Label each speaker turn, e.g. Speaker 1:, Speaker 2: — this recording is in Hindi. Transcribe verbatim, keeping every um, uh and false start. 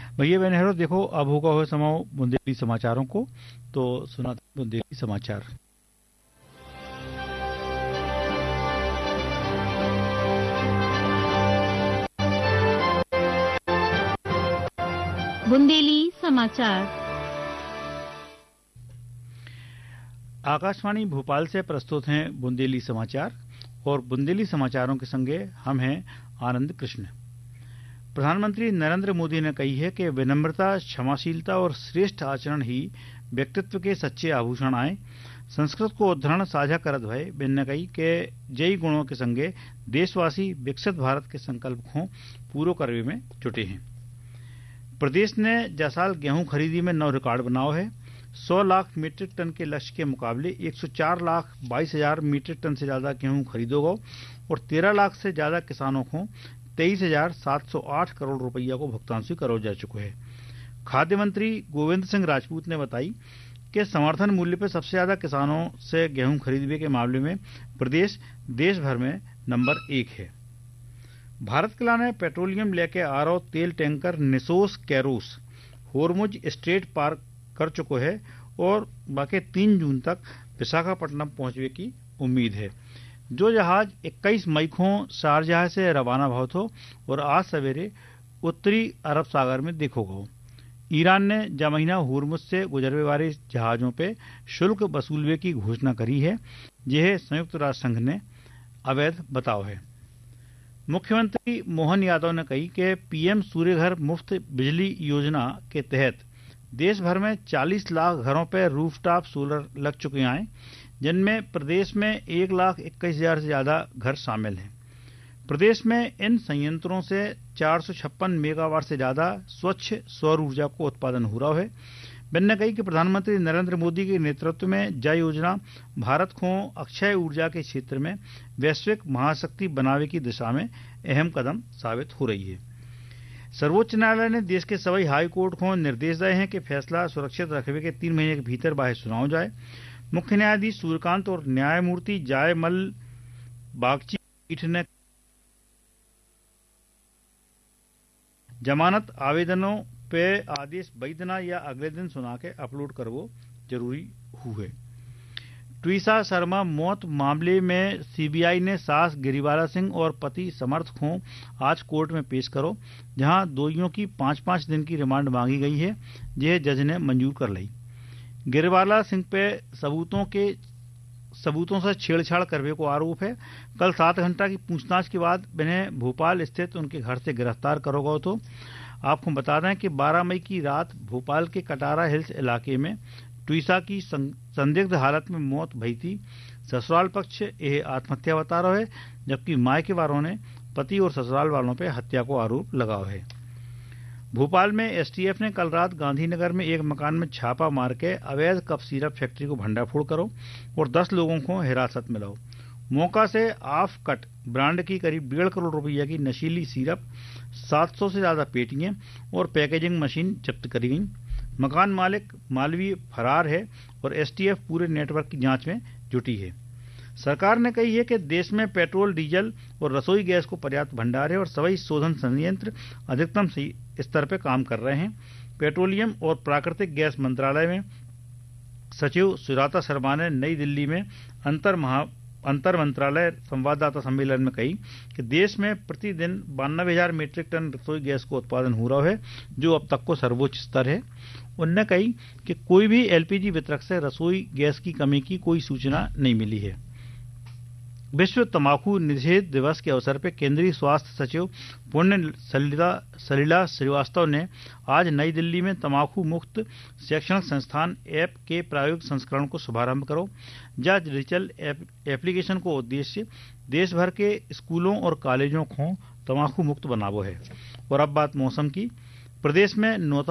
Speaker 1: भैया बहनों देखो अब होगा हो समाओ बुंदेली समाचारों को। तो सुना बुंदेली समाचार।
Speaker 2: बुंदेली समाचार।
Speaker 1: आकाशवाणी भोपाल से प्रस्तुत हैं बुंदेली समाचार और बुंदेली समाचारों के संगे हम हैं आनंद कृष्ण। प्रधानमंत्री नरेंद्र मोदी ने कही है कि विनम्रता, क्षमाशीलता और श्रेष्ठ आचरण ही व्यक्तित्व के सच्चे आभूषण आए। संस्कृत को उद्धरण साझा करत भय बिन्न कही के जय गुणों के संगे देशवासी विकसित भारत के संकल्प को पूरो करने में जुटे हैं। प्रदेश ने जसाल गेहूं खरीदी में नौ रिकॉर्ड बनाओ है। सौ लाख मीट्रिक टन के लक्ष्य के मुकाबले एक सौ चार लाख बाईस हजार मीट्रिक टन से ज्यादा गेहूं खरीदोगा और तेरह लाख से ज्यादा किसानों को तेईस हजार सात सौ आठ करोड़ रुपया को भुगतान स्वीकारो जा चुका है। खाद्य मंत्री गोविंद सिंह राजपूत ने बताई कि समर्थन मूल्य पर सबसे ज्यादा किसानों से गेहूं खरीदने के मामले में प्रदेश देश भर में नंबर एक है। भारत किला ने पेट्रोलियम लेके आ रहा तेल टैंकर निसोस कैरोस होर्मुज स्ट्रेट पार कर चुको है और बाकी तीन जून तक विशाखापट्टनम पहुंचने की उम्मीद है। जो जहाज इक्कीस मई को शारजाह से रवाना हुआ था और आज सवेरे उत्तरी अरब सागर में देखोगा। ईरान ने जमहीना होर्मुज से गुजरने वाले जहाजों पे शुल्क वसूलने की घोषणा करी है। यह संयुक्त राष्ट्र संघ ने अवैध बताओ है। मुख्यमंत्री मोहन यादव ने कही कि पीएम सूर्यघर मुफ्त बिजली योजना के तहत देश भर में चालीस लाख घरों पर रूफटॉप सोलर लग चुके हैं, जिनमें प्रदेश में एक लाख इक्कीस हजार से ज्यादा घर शामिल हैं। प्रदेश में इन संयंत्रों से चार सौ छप्पन मेगावाट से ज्यादा स्वच्छ सौर ऊर्जा को उत्पादन हो रहा है। मैंने कही कि प्रधानमंत्री नरेंद्र मोदी के नेतृत्व में जय योजना भारत को अक्षय ऊर्जा के क्षेत्र में वैश्विक महाशक्ति बनाने की दिशा में अहम कदम साबित हो रही है। सर्वोच्च न्यायालय ने देश के सभी हाई कोर्ट को निर्देश दिए हैं कि फैसला सुरक्षित रखने के तीन महीने के भीतर बाहर सुनाओ जाए। मुख्य न्यायाधीश सूर्यकांत और न्यायमूर्ति जायमल बागची पीठ ने जमानत आवेदनों पे आदेश वैधना या अगले दिन सुना के अपलोड करवो जरूरी हुए। ट्वीसा शर्मा मौत मामले में सीबीआई ने सास गिरिवाला सिंह और पति समर्थ को आज कोर्ट में पेश करो, जहां दोषियों की पांच पांच दिन की रिमांड मांगी गई है। यह जज ने मंजूर कर ली। गिरिवाला सिंह पे सबूतों के सबूतों से छेड़छाड़ करने को आरोप है। कल सात घंटा की पूछताछ के बाद इन्हें भोपाल स्थित उनके घर से गिरफ्तार करो गया। तो आपको बता दें कि बारह मई की रात भोपाल के कटारा हिल्स इलाके में ट्वीसा की संदिग्ध हालत में मौत भई थी। ससुराल पक्ष यह आत्महत्या बता रहा है, जबकि मायके वालों ने पति और ससुराल वालों पर हत्या को आरोप लगाया है। भोपाल में एसटीएफ ने कल रात गांधीनगर में एक मकान में छापा मार के अवैध कप सिरप फैक्ट्री को भंडाफोड़ करो और दस लोगों को हिरासत में लाओ। मौका से ऑफ कट ब्रांड की करीब डेढ़ करोड़ रुपया की नशीली सिरप, सात सौ से ज्यादा पेटियां और पैकेजिंग मशीन जब्त करी गई। मकान मालिक मालवीय फरार है और एसटीएफ पूरे नेटवर्क की जांच में जुटी है। सरकार ने कही है कि देश में पेट्रोल, डीजल और रसोई गैस को पर्याप्त भंडार है और सभी शोधन संयंत्र अधिकतम स्तर पर काम कर रहे हैं। पेट्रोलियम और प्राकृतिक गैस मंत्रालय में सचिव सुजाता शर्मा ने नई दिल्ली में अंतर महा अंतर मंत्रालय संवाददाता सम्मेलन में कही कि देश में प्रतिदिन बानवे हजार मीट्रिक टन रसोई गैस को उत्पादन हो रहा है, जो अब तक को सर्वोच्च स्तर है। उन्होंने कही कि कोई भी एलपीजी वितरक से रसोई गैस की कमी की कोई सूचना नहीं मिली है। विश्व तंबाकू निषेध दिवस के अवसर पर केंद्रीय स्वास्थ्य सचिव पुण्य सलिला सलिला श्रीवास्तव ने आज नई दिल्ली में तंबाकू मुक्त शैक्षणिक संस्थान ऐप के प्रायोगिक संस्करण को शुभारंभ करो। जज डिजिटल एप्लीकेशन को उद्देश्य देश भर के स्कूलों और कॉलेजों को तंबाकू मुक्त बनावो है। और अब बात मौसम की। प्रदेश में नौ